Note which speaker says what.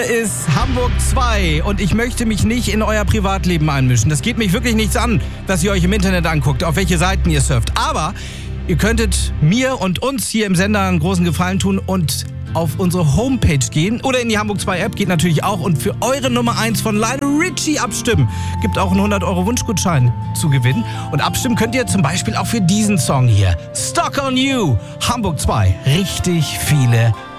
Speaker 1: Ist Hamburg 2 und ich möchte mich nicht in euer Privatleben einmischen. Das geht mich wirklich nichts an, was ihr euch im Internet anguckt, auf welche Seiten ihr surft. Aber ihr könntet mir und uns hier im Sender einen großen Gefallen tun und auf unsere Homepage gehen oder in die Hamburg 2 App, geht natürlich auch, und für eure Nummer 1 von Lionel Richie abstimmen. Gibt auch einen 100€ Wunschgutschein zu gewinnen. Und abstimmen könnt ihr zum Beispiel auch für diesen Song hier. Stuck on You, Hamburg 2. Richtig viele